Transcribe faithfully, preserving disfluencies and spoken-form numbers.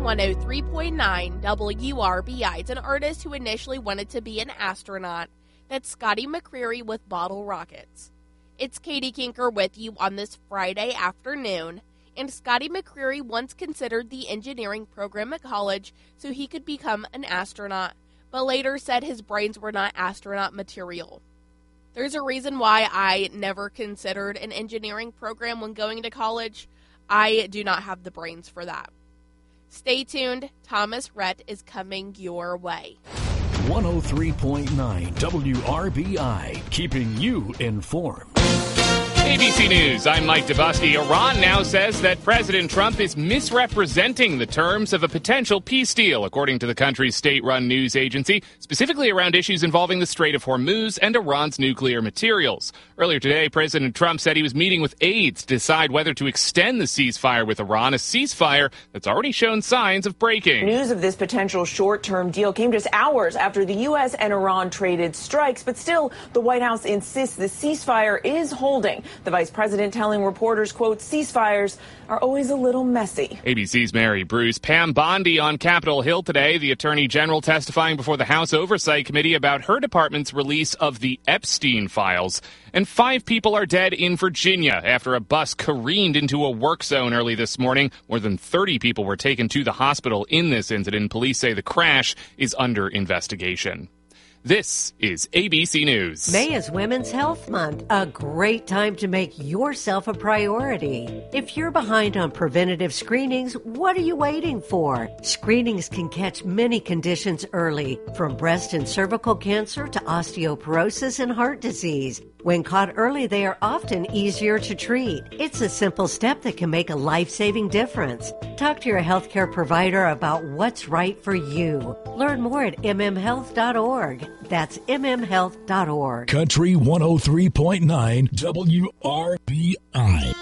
one oh three point nine W R B I. It's an artist who initially wanted to be an astronaut. That's Scotty McCreery with Bottle Rockets. It's Katie Kinker with you on this Friday afternoon. And Scotty McCreery once considered the engineering program at college so he could become an astronaut, but later said his brains were not astronaut material. There's a reason why I never considered an engineering program when going to college. I do not have the brains for that. Stay tuned. Thomas Rhett is coming your way. one oh three point nine W R B I, keeping you informed. A B C News, I'm Mike Dubusky. Iran now says that President Trump is misrepresenting the terms of a potential peace deal, according to the country's state-run news agency, specifically around issues involving the Strait of Hormuz and Iran's nuclear materials. Earlier today, President Trump said he was meeting with aides to decide whether to extend the ceasefire with Iran, a ceasefire that's already shown signs of breaking. News of this potential short-term deal came just hours after the U S and Iran traded strikes, but still, the White House insists the ceasefire is holding. The vice president telling reporters, quote, ceasefires are always a little messy. A B C's Mary Bruce. Pam Bondi on Capitol Hill today, the attorney general testifying before the House Oversight Committee about her department's release of the Epstein files. And five people are dead in Virginia after a bus careened into a work zone early this morning. More than thirty people were taken to the hospital in this incident. Police say the crash is under investigation. This is A B C News. May is Women's Health Month, a great time to make yourself a priority. If you're behind on preventative screenings, what are you waiting for? Screenings can catch many conditions early, from breast and cervical cancer to osteoporosis and heart disease. When caught early, they are often easier to treat. It's a simple step that can make a life-saving difference. Talk to your healthcare provider about what's right for you. Learn more at m m health dot org. That's m m health dot org. Country one oh three point nine W R B I.